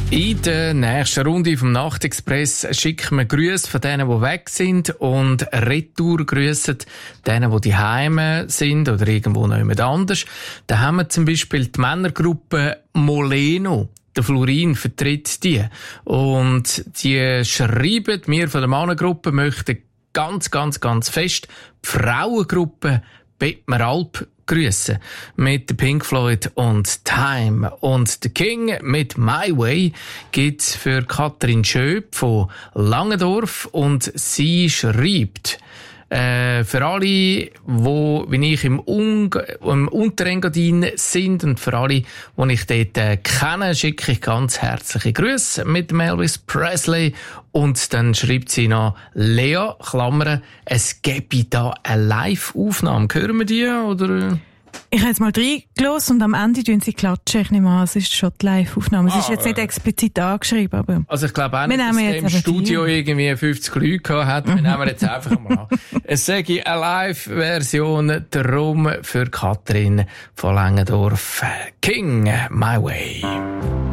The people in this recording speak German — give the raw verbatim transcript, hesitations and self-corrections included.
In der nächsten Runde vom Nachtexpress schicken wir Grüße von denen, die weg sind und Retour-Grüße denen, die daheim sind oder irgendwo noch jemand anders. Da haben wir zum Beispiel die Männergruppe Moleno. Der Florin vertritt die. Und die schreiben, wir von der Männergruppe möchten ganz, ganz, ganz fest die Frauengruppe Bettmer Alp grüßen mit Pink Floyd und Time. Und The King mit My Way gibt's für Katrin Schöp von Langendorf und sie schreibt, Äh, für alle, die, wie ich, im, Un- im Unterengadin sind und für alle, die ich dort äh, kenne, schicke ich ganz herzliche Grüße mit dem Elvis Presley. Und dann schreibt sie noch, Lea, Klammern, es gäbe da eine Live-Aufnahme. Hören wir die, oder? Ich habe jetzt mal reingelassen und am Ende tun sie klatschen. Ich nehme an, es ist schon die Live-Aufnahme. Es ah, ist jetzt nicht explizit angeschrieben, aber... Also ich glaube auch nicht, dass es im Studio viel. irgendwie fünfzig Leute gehabt hat. Wir nehmen jetzt einfach mal an. Es sage eine Live-Version, darum für Katrin von Langendorf. King, My Way.